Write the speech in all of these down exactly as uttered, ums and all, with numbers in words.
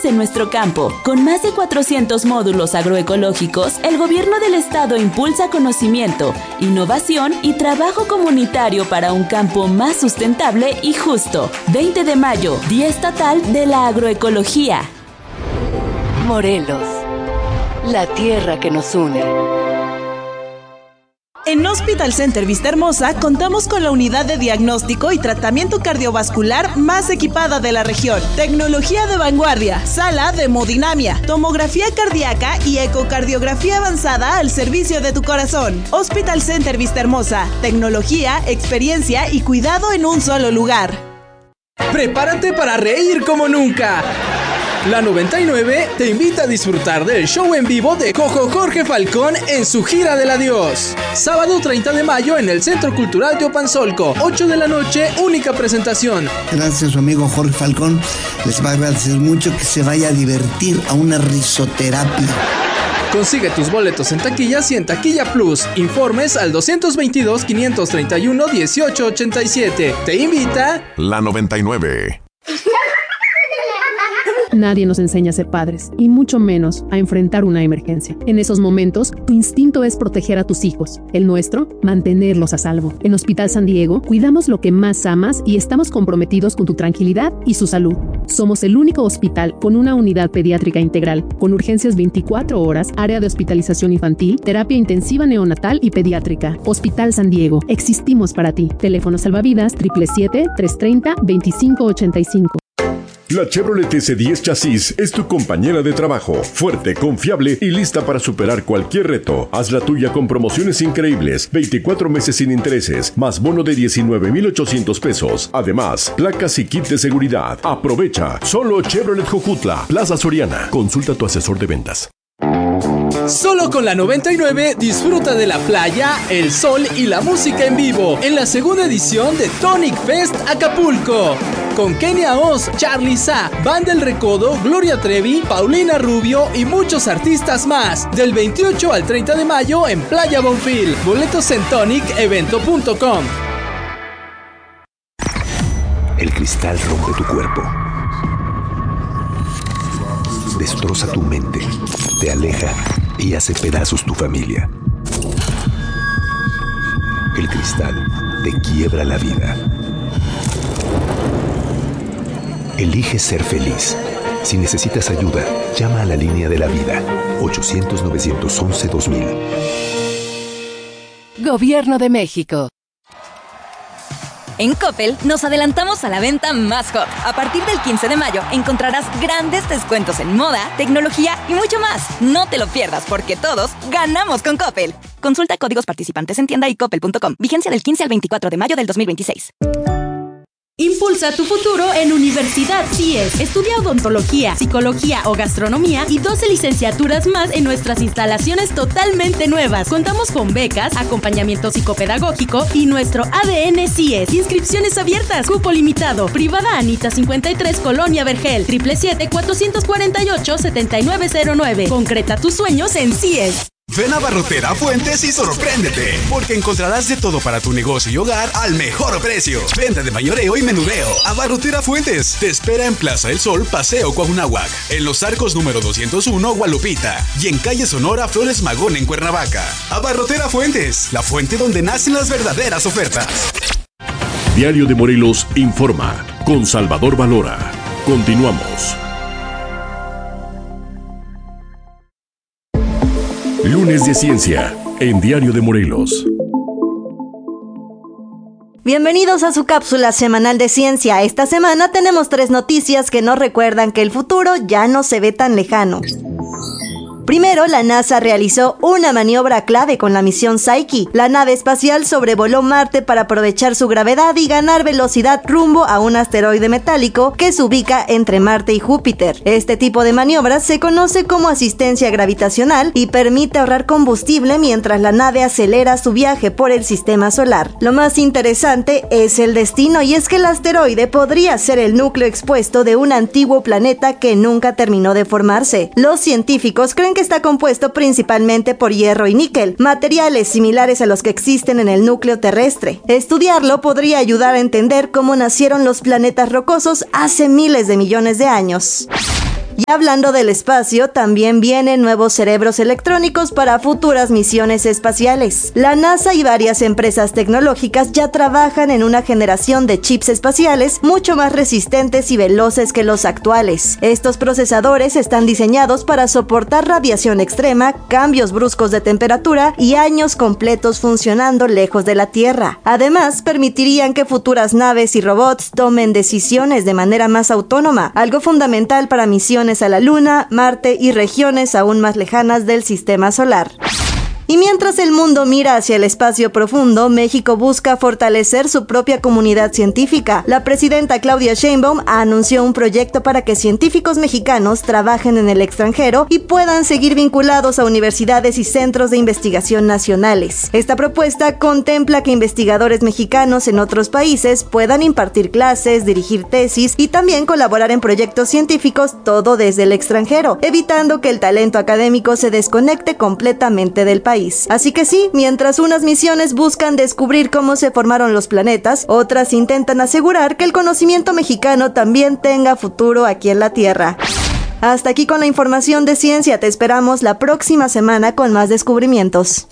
en nuestro campo. Con más de cuatrocientos módulos agroecológicos, el gobierno del estado impulsa conocimiento, innovación y trabajo comunitario para un campo más sustentable y justo. veinte de mayo, Día Estatal de la Agroecología. Morelos, la tierra que nos une. En Hospital Center Vistahermosa contamos con la unidad de diagnóstico y tratamiento cardiovascular más equipada de la región. Tecnología de vanguardia, sala de hemodinamia, tomografía cardíaca y ecocardiografía avanzada al servicio de tu corazón. Hospital Center Vistahermosa, tecnología, experiencia y cuidado en un solo lugar. ¡Prepárate para reír como nunca! La noventa y nueve te invita a disfrutar del show en vivo de Cojo Jorge Falcón en su gira del adiós. Sábado treinta de mayo en el Centro Cultural Teopanzolco, ocho de la noche, única presentación. Gracias a su amigo Jorge Falcón, les va a agradecer mucho que se vaya a divertir a una risoterapia. Consigue tus boletos en taquillas y en Taquilla Plus. Informes al dos veintidós, quinientos treinta y uno, dieciocho ochenta y siete. Te invita La noventa y nueve. Nadie nos enseña a ser padres, y mucho menos a enfrentar una emergencia. En esos momentos, tu instinto es proteger a tus hijos. El nuestro, mantenerlos a salvo. En Hospital San Diego, cuidamos lo que más amas y estamos comprometidos con tu tranquilidad y su salud. Somos el único hospital con una unidad pediátrica integral, con urgencias veinticuatro horas, área de hospitalización infantil, terapia intensiva neonatal y pediátrica. Hospital San Diego, existimos para ti. Teléfono salvavidas siete siete siete, tres tres cero, dos cinco ocho cinco. La Chevrolet S diez Chasis es tu compañera de trabajo, fuerte, confiable y lista para superar cualquier reto. Haz la tuya con promociones increíbles, veinticuatro meses sin intereses, más bono de diecinueve mil ochocientos pesos. Además, placas y kit de seguridad. Aprovecha, solo Chevrolet Jojutla, Plaza Soriana. Consulta a tu asesor de ventas. Solo con la noventa y nueve disfruta de la playa, el sol y la música en vivo en la segunda edición de Tonic Fest Acapulco. Con Kenia Oz, Charly Sa, Banda El Recodo, Gloria Trevi, Paulina Rubio y muchos artistas más. Del veintiocho al treinta de mayo en Playa Bonfil. Boletos en tonic evento punto com. El cristal rompe tu cuerpo. Destroza tu mente, te aleja y hace pedazos tu familia. El cristal te quiebra la vida. Elige ser feliz. Si necesitas ayuda, llama a la línea de la vida, ochocientos, novecientos once, dos mil. Gobierno de México. En Coppel nos adelantamos a la venta más hot. A partir del quince de mayo encontrarás grandes descuentos en moda, tecnología y mucho más. No te lo pierdas porque todos ganamos con Coppel. Consulta códigos participantes en tienda y coppel punto com. Vigencia del quince al veinticuatro de mayo del dos mil veintiséis. Impulsa tu futuro en Universidad C I E S. Estudia odontología, psicología o gastronomía y doce licenciaturas más en nuestras instalaciones totalmente nuevas. Contamos con becas, acompañamiento psicopedagógico y nuestro A D N C I E S. Inscripciones abiertas, cupo limitado. Privada Anita cincuenta y tres, Colonia Vergel. siete siete siete, cuatro cuatro ocho, siete nueve cero nueve. Concreta tus sueños en C I E S. Ven a Abarrotera Fuentes y sorpréndete, porque encontrarás de todo para tu negocio y hogar al mejor precio. Venta de mayoreo y menudeo. Abarrotera Fuentes te espera en Plaza del Sol, Paseo Coahunahuac, en Los Arcos número doscientos uno, Gualupita, y en Calle Sonora, Flores Magón, en Cuernavaca. Abarrotera Fuentes, la fuente donde nacen las verdaderas ofertas. Diario de Morelos informa con Salvador Valora. Continuamos. Lunes de Ciencia, en Diario de Morelos. Bienvenidos a su cápsula semanal de ciencia. Esta semana tenemos tres noticias que nos recuerdan que el futuro ya no se ve tan lejano. Primero, la NASA realizó una maniobra clave con la misión Psyche. La nave espacial sobrevoló Marte para aprovechar su gravedad y ganar velocidad rumbo a un asteroide metálico que se ubica entre Marte y Júpiter. Este tipo de maniobras se conoce como asistencia gravitacional y permite ahorrar combustible mientras la nave acelera su viaje por el sistema solar. Lo más interesante es el destino, y es que el asteroide podría ser el núcleo expuesto de un antiguo planeta que nunca terminó de formarse. Los científicos creen que está compuesto principalmente por hierro y níquel, materiales similares a los que existen en el núcleo terrestre. Estudiarlo podría ayudar a entender cómo nacieron los planetas rocosos hace miles de millones de años. Y hablando del espacio, también vienen nuevos cerebros electrónicos para futuras misiones espaciales. La NASA y varias empresas tecnológicas ya trabajan en una generación de chips espaciales mucho más resistentes y veloces que los actuales. Estos procesadores están diseñados para soportar radiación extrema, cambios bruscos de temperatura y años completos funcionando lejos de la Tierra. Además, permitirían que futuras naves y robots tomen decisiones de manera más autónoma, algo fundamental para misiones a la Luna, Marte y regiones aún más lejanas del sistema solar. Y mientras el mundo mira hacia el espacio profundo, México busca fortalecer su propia comunidad científica. La presidenta Claudia Sheinbaum anunció un proyecto para que científicos mexicanos trabajen en el extranjero y puedan seguir vinculados a universidades y centros de investigación nacionales. Esta propuesta contempla que investigadores mexicanos en otros países puedan impartir clases, dirigir tesis y también colaborar en proyectos científicos, todo desde el extranjero, evitando que el talento académico se desconecte completamente del país. Así que sí, mientras unas misiones buscan descubrir cómo se formaron los planetas, otras intentan asegurar que el conocimiento mexicano también tenga futuro aquí en la Tierra. Hasta aquí con la información de ciencia, te esperamos la próxima semana con más descubrimientos.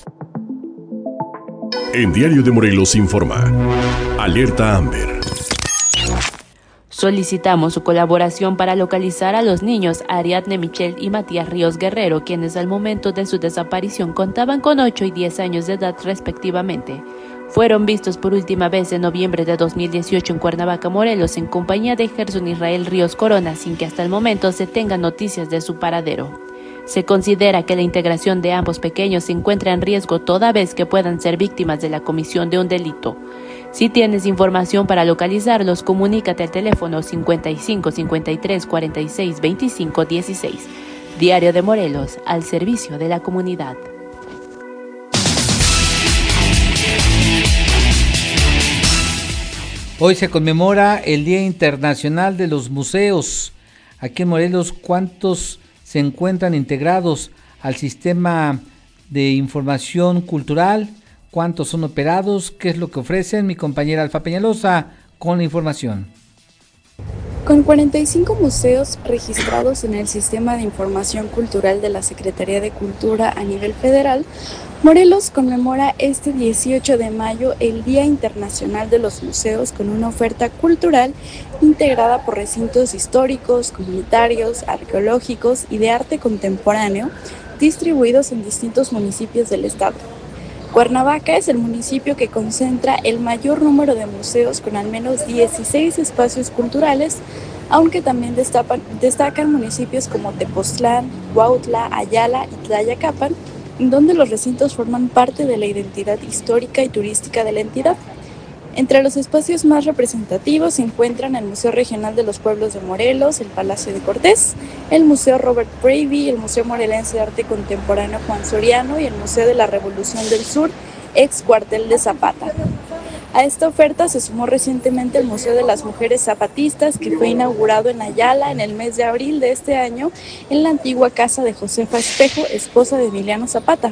En Diario de Morelos informa. Alerta Amber. Solicitamos su colaboración para localizar a los niños Ariadne Michelle y Matías Ríos Guerrero, quienes al momento de su desaparición contaban con ocho y diez años de edad respectivamente. Fueron vistos por última vez en noviembre de dos mil dieciocho en Cuernavaca, Morelos, en compañía de Gerson Israel Ríos Corona, sin que hasta el momento se tengan noticias de su paradero. Se considera que la integración de ambos pequeños se encuentra en riesgo toda vez que puedan ser víctimas de la comisión de un delito. Si tienes información para localizarlos, comunícate al teléfono cincuenta y cinco, cincuenta y tres, cuarenta y seis, veinticinco, dieciséis. Diario de Morelos, al servicio de la comunidad. Hoy se conmemora el Día Internacional de los Museos. Aquí en Morelos, ¿cuántos se encuentran integrados al sistema de información cultural? ¿Cuántos son operados? ¿Qué es lo que ofrecen? Mi compañera Alfa Peñalosa con la información. Con cuarenta y cinco museos registrados en el Sistema de Información Cultural de la Secretaría de Cultura a nivel federal, Morelos conmemora este dieciocho de mayo el Día Internacional de los Museos con una oferta cultural integrada por recintos históricos, comunitarios, arqueológicos y de arte contemporáneo distribuidos en distintos municipios del estado. Cuernavaca es el municipio que concentra el mayor número de museos con al menos dieciséis espacios culturales, aunque también destapan, destacan municipios como Tepoztlán, Cuautla, Ayala y Tlayacapan, donde los recintos forman parte de la identidad histórica y turística de la entidad. Entre los espacios más representativos se encuentran el Museo Regional de los Pueblos de Morelos, el Palacio de Cortés, el Museo Robert Bravey, el Museo Morelense de Arte Contemporáneo Juan Soriano y el Museo de la Revolución del Sur, ex cuartel de Zapata. A esta oferta se sumó recientemente el Museo de las Mujeres Zapatistas, que fue inaugurado en Ayala en el mes de abril de este año en la antigua casa de Josefa Espejo, esposa de Emiliano Zapata.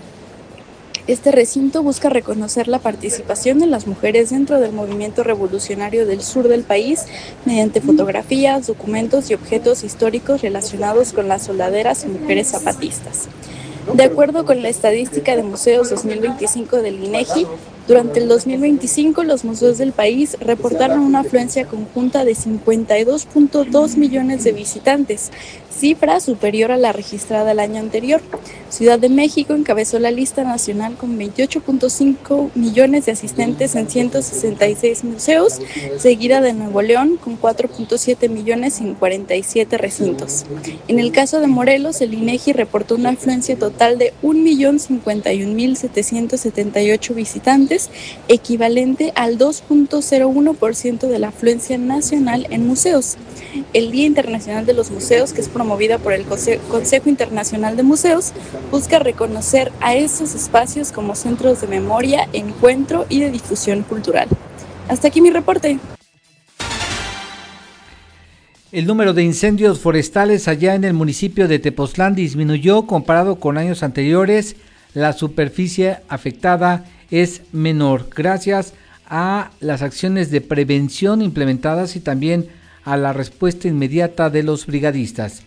Este recinto busca reconocer la participación de las mujeres dentro del movimiento revolucionario del sur del país mediante fotografías, documentos y objetos históricos relacionados con las soldaderas y mujeres zapatistas. De acuerdo con la estadística de Museos dos mil veinticinco del INEGI, durante el dos mil veinticinco los museos del país reportaron una afluencia conjunta de cincuenta y dos punto dos millones de visitantes, cifra superior a la registrada el año anterior. Ciudad de México encabezó la lista nacional con veintiocho punto cinco millones de asistentes en ciento sesenta y seis museos, seguida de Nuevo León con cuatro punto siete millones en cuarenta y siete recintos. En el caso de Morelos, el INEGI reportó una afluencia total de un millón cincuenta y un mil setecientos setenta y ocho visitantes, equivalente al dos punto cero uno por ciento de la afluencia nacional en museos. El Día Internacional de los Museos, que es promovida por el Consejo Internacional de Museos, busca reconocer a estos espacios como centros de memoria, encuentro y de difusión cultural. Hasta aquí mi reporte. El número de incendios forestales allá en el municipio de Tepoztlán disminuyó comparado con años anteriores. La superficie afectada es menor gracias a las acciones de prevención implementadas y también a la respuesta inmediata de los brigadistas.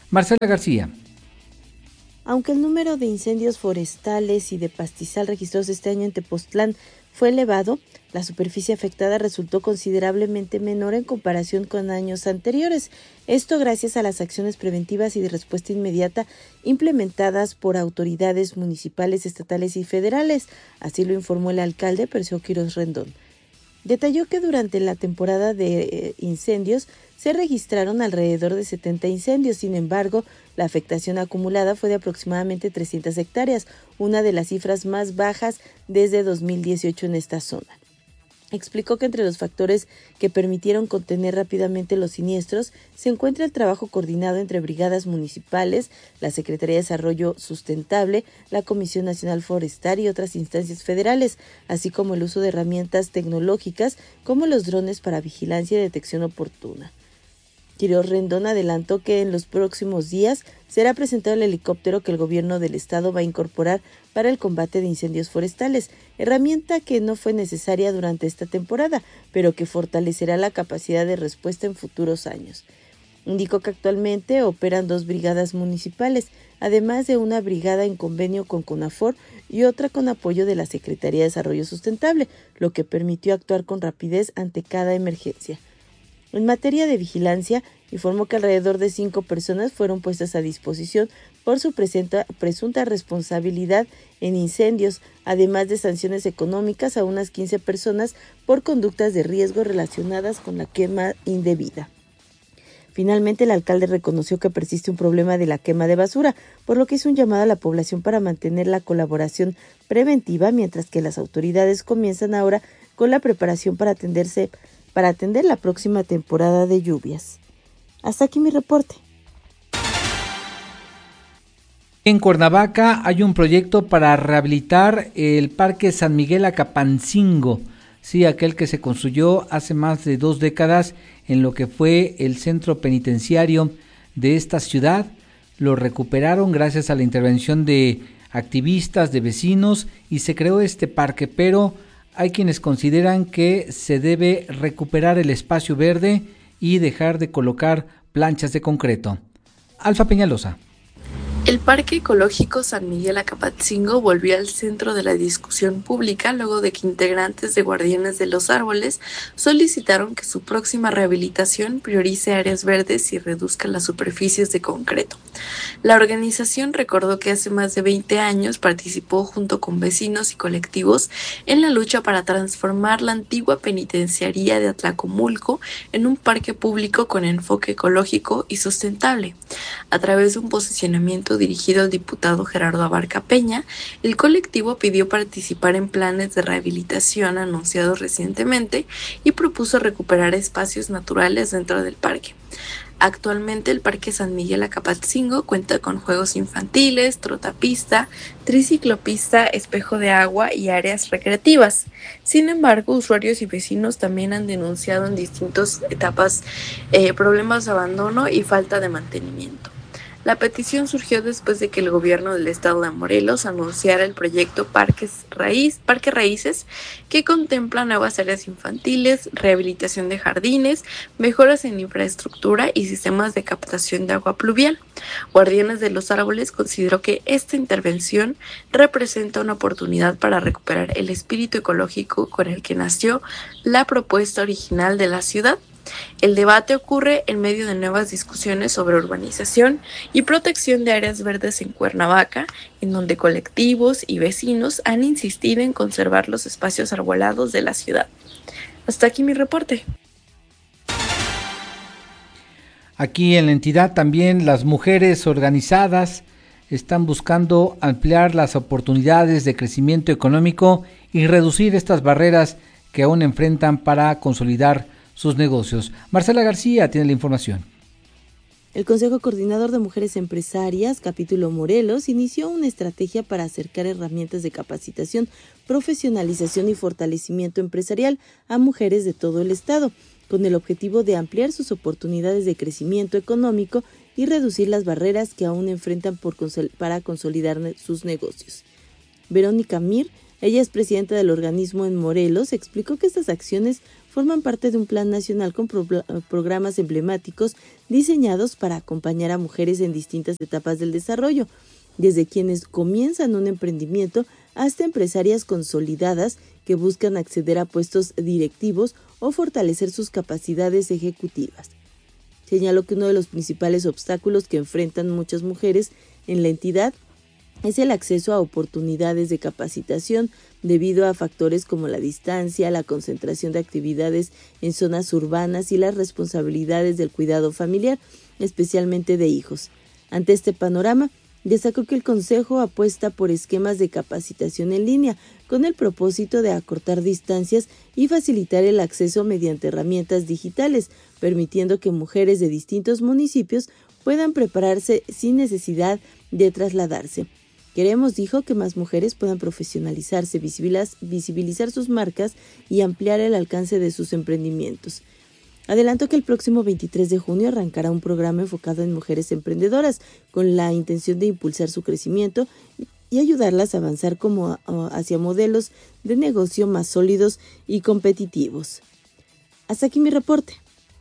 Marcela García. Aunque el número de incendios forestales y de pastizal registrados este año en Tepoztlán fue elevado, la superficie afectada resultó considerablemente menor en comparación con años anteriores. Esto gracias a las acciones preventivas y de respuesta inmediata implementadas por autoridades municipales, estatales y federales. Así lo informó el alcalde Perseo Quirós Rendón. Detalló que durante la temporada de eh, incendios se registraron alrededor de setenta incendios. Sin embargo, la afectación acumulada fue de aproximadamente trescientas hectáreas, una de las cifras más bajas desde dos mil dieciocho en esta zona. Explicó que entre los factores que permitieron contener rápidamente los siniestros se encuentra el trabajo coordinado entre brigadas municipales, la Secretaría de Desarrollo Sustentable, la Comisión Nacional Forestal y otras instancias federales, así como el uso de herramientas tecnológicas como los drones para vigilancia y detección oportuna. Quirós Rendón adelantó que en los próximos días será presentado el helicóptero que el gobierno del estado va a incorporar para el combate de incendios forestales, herramienta que no fue necesaria durante esta temporada, pero que fortalecerá la capacidad de respuesta en futuros años. Indicó que actualmente operan dos brigadas municipales, además de una brigada en convenio con CONAFOR y otra con apoyo de la Secretaría de Desarrollo Sustentable, lo que permitió actuar con rapidez ante cada emergencia. En materia de vigilancia, informó que alrededor de cinco personas fueron puestas a disposición por su presenta, presunta responsabilidad en incendios, además de sanciones económicas a unas quince personas por conductas de riesgo relacionadas con la quema indebida. Finalmente, el alcalde reconoció que persiste un problema de la quema de basura, por lo que hizo un llamado a la población para mantener la colaboración preventiva, mientras que las autoridades comienzan ahora con la preparación para atenderse para atender la próxima temporada de lluvias. Hasta aquí mi reporte. En Cuernavaca hay un proyecto para rehabilitar el Parque San Miguel Acapancingo, sí, aquel que se construyó hace más de dos décadas en lo que fue el centro penitenciario de esta ciudad. Lo recuperaron gracias a la intervención de activistas, de vecinos, y se creó este parque, pero hay quienes consideran que se debe recuperar el espacio verde y dejar de colocar planchas de concreto. Alfa Peñalosa. El Parque Ecológico San Miguel Acapancingo volvió al centro de la discusión pública luego de que integrantes de Guardianes de los Árboles solicitaron que su próxima rehabilitación priorice áreas verdes y reduzca las superficies de concreto. La organización recordó que hace más de veinte años participó junto con vecinos y colectivos en la lucha para transformar la antigua penitenciaría de Atlacomulco en un parque público con enfoque ecológico y sustentable. A través de un posicionamiento dirigido al diputado Gerardo Abarca Peña, el colectivo pidió participar en planes de rehabilitación anunciados recientemente y propuso recuperar espacios naturales dentro del parque. Actualmente el Parque San Miguel Acapancingo cuenta con juegos infantiles, trotapista, triciclopista, espejo de agua y áreas recreativas. Sin embargo, usuarios y vecinos también han denunciado en distintas etapas eh, problemas de abandono y falta de mantenimiento. La petición surgió después de que el gobierno del estado de Morelos anunciara el proyecto Parques Raíz, Parque Raíces, que contempla nuevas áreas infantiles, rehabilitación de jardines, mejoras en infraestructura y sistemas de captación de agua pluvial. Guardianes de los Árboles consideró que esta intervención representa una oportunidad para recuperar el espíritu ecológico con el que nació la propuesta original de la ciudad. El debate ocurre en medio de nuevas discusiones sobre urbanización y protección de áreas verdes en Cuernavaca, en donde colectivos y vecinos han insistido en conservar los espacios arbolados de la ciudad. Hasta aquí mi reporte. Aquí en la entidad también las mujeres organizadas están buscando ampliar las oportunidades de crecimiento económico y reducir estas barreras que aún enfrentan para consolidar sus negocios. Marcela García tiene la información. El Consejo Coordinador de Mujeres Empresarias, capítulo Morelos, inició una estrategia para acercar herramientas de capacitación, profesionalización y fortalecimiento empresarial a mujeres de todo el estado, con el objetivo de ampliar sus oportunidades de crecimiento económico y reducir las barreras que aún enfrentan por consol- para consolidar sus negocios. Verónica Mir, ella es presidenta del organismo en Morelos, explicó que estas acciones forman parte de un plan nacional con pro- programas emblemáticos diseñados para acompañar a mujeres en distintas etapas del desarrollo, desde quienes comienzan un emprendimiento hasta empresarias consolidadas que buscan acceder a puestos directivos o fortalecer sus capacidades ejecutivas. Señaló que uno de los principales obstáculos que enfrentan muchas mujeres en la entidad es el acceso a oportunidades de capacitación debido a factores como la distancia, la concentración de actividades en zonas urbanas y las responsabilidades del cuidado familiar, especialmente de hijos. Ante este panorama, destacó que el Consejo apuesta por esquemas de capacitación en línea con el propósito de acortar distancias y facilitar el acceso mediante herramientas digitales, permitiendo que mujeres de distintos municipios puedan prepararse sin necesidad de trasladarse. Queremos, dijo, que más mujeres puedan profesionalizarse, visibilizar sus marcas y ampliar el alcance de sus emprendimientos. Adelantó que el próximo veintitrés de junio arrancará un programa enfocado en mujeres emprendedoras con la intención de impulsar su crecimiento y ayudarlas a avanzar como hacia modelos de negocio más sólidos y competitivos. Hasta aquí mi reporte.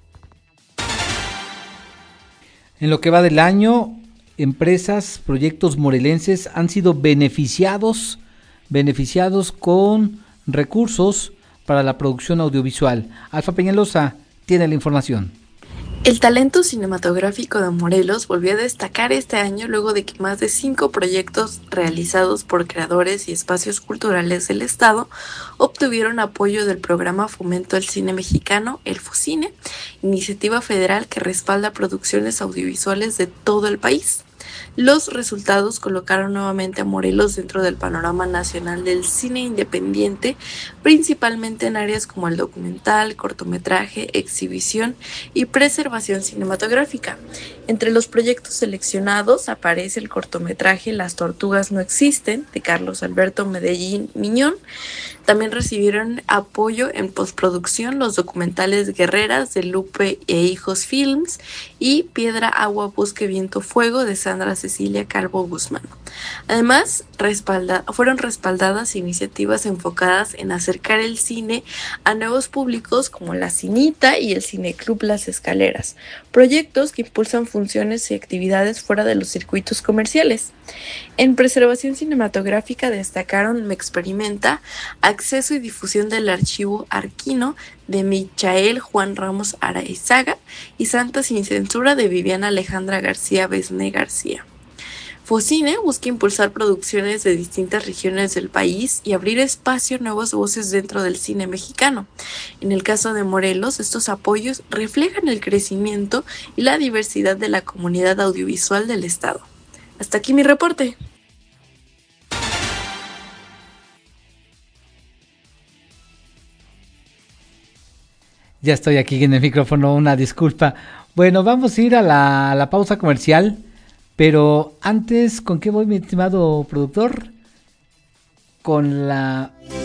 En lo que va del año, empresas, proyectos morelenses han sido beneficiados, beneficiados con recursos para la producción audiovisual. Alfa Peñalosa tiene la información. El talento cinematográfico de Morelos volvió a destacar este año luego de que más de cinco proyectos realizados por creadores y espacios culturales del estado obtuvieron apoyo del programa Fomento al Cine Mexicano, el FOCINE, iniciativa federal que respalda producciones audiovisuales de todo el país. Los resultados colocaron nuevamente a Morelos dentro del panorama nacional del cine independiente, principalmente en áreas como el documental, cortometraje, exhibición y preservación cinematográfica. Entre los proyectos seleccionados aparece el cortometraje Las Tortugas No Existen, de Carlos Alberto Medellín Miñón. También recibieron apoyo en postproducción los documentales Guerreras de Lupe e Hijos Films y Piedra, Agua, Bosque, Viento, Fuego de Sandra Cecilia Calvo Guzmán. Además, respalda, fueron respaldadas iniciativas enfocadas en acercar el cine a nuevos públicos como La Cinita y el Cineclub Las Escaleras, proyectos que impulsan funciones y actividades fuera de los circuitos comerciales. En preservación cinematográfica destacaron Me Experimenta, acceso y difusión del archivo Arquino de Michael Juan Ramos Araizaga y Santa Sin Censura de Viviana Alejandra García Besné García. Focine busca impulsar producciones de distintas regiones del país y abrir espacio a nuevas voces dentro del cine mexicano. En el caso de Morelos, estos apoyos reflejan el crecimiento y la diversidad de la comunidad audiovisual del estado. Hasta aquí mi reporte. Ya estoy aquí en el micrófono, una disculpa. Bueno, vamos a ir a la, a la pausa comercial, pero antes, ¿con qué voy, mi estimado productor? Con la